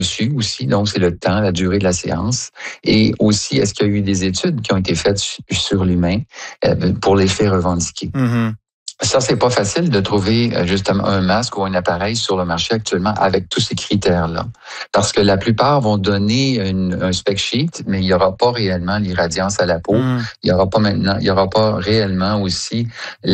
dessus aussi. Donc, c'est le temps, la durée de la séance. Et aussi, est-ce qu'il y a eu des études qui ont été faites sur l'humain pour l'effet revendiqué? Mm-hmm. Ça, c'est pas facile de trouver justement un masque ou un appareil sur le marché actuellement avec tous ces critères-là. Parce que la plupart vont donner un spec sheet, mais il n'y aura pas réellement l'irradiance à la peau. Il y aura pas réellement aussi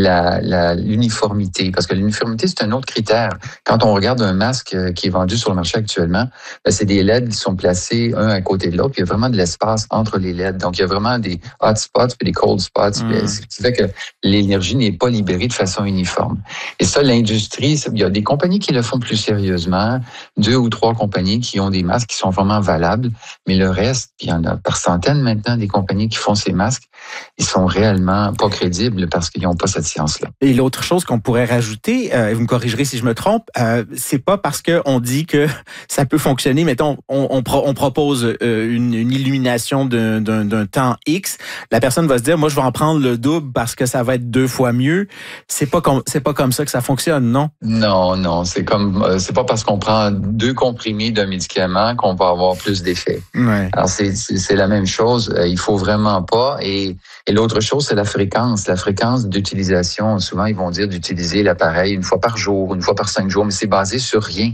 l'uniformité. Parce que l'uniformité, c'est un autre critère. Quand on regarde un masque qui est vendu sur le marché actuellement, c'est des LED qui sont placés un à côté de l'autre, puis il y a vraiment de l'espace entre les LED. Donc, il y a vraiment des hot spots puis des cold spots. Ce qui fait que l'énergie n'est pas libérée de façon uniforme. Et ça, l'industrie, il y a des compagnies qui le font plus sérieusement, 2 ou 3 compagnies qui ont des masques qui sont vraiment valables, mais le reste, il y en a par centaines maintenant des compagnies qui font ces masques, ils sont réellement pas crédibles parce qu'ils n'ont pas cette science-là. Et l'autre chose qu'on pourrait rajouter, et vous me corrigerez si je me trompe, c'est pas parce qu'on dit que ça peut fonctionner, mettons, on propose une illumination d'un temps X, la personne va se dire, moi je vais en prendre le double parce que ça va être 2 fois mieux. C'est pas comme ça que ça fonctionne, non? Non, c'est pas parce qu'on prend 2 comprimés d'un médicament qu'on va avoir plus d'effet. Ouais. Alors c'est la même chose, il faut vraiment pas. Et l'autre chose, c'est la fréquence d'utilisation. Souvent, ils vont dire d'utiliser l'appareil 1 fois par jour, 1 fois par 5 jours, mais c'est basé sur rien.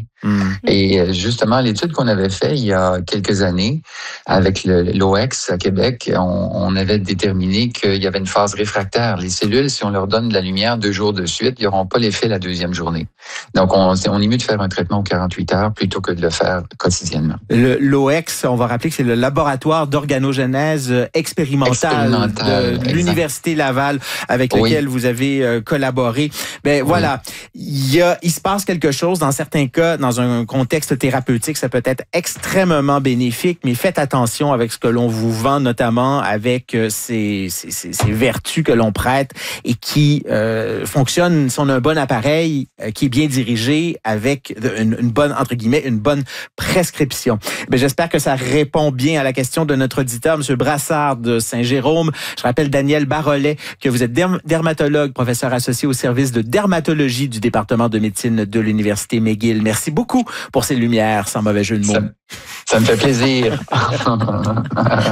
Et justement, l'étude qu'on avait faite il y a quelques années avec l'OX à Québec, on avait déterminé qu'il y avait une phase réfractaire. Les cellules, si on leur donne de la lumière 2 jours de suite, ils n'auront pas l'effet la 2e journée. Donc, on est mieux de faire un traitement aux 48 heures plutôt que de le faire quotidiennement. L'OX, on va rappeler que c'est le laboratoire d'organogénèse expérimentale de l'Université Laval avec lequel vous avez collaboré. Voilà, il se passe quelque chose dans certains cas, dans un contexte thérapeutique, ça peut être extrêmement bénéfique, mais faites attention avec ce que l'on vous vend, notamment avec ces vertus que l'on prête et qui fonctionnent si on a un bon appareil qui est bien dirigé avec une bonne, entre guillemets, une bonne prescription. J'espère que ça répond bien à la question de notre auditeur, M. Brassard de Saint-Jérôme. Je rappelle Daniel Barollet, que vous êtes dermatologue, professeur associé au service de dermatologie du département de médecine de l'Université McGill. Merci beaucoup pour ces lumières, sans mauvais jeu de mots. Ça me fait plaisir.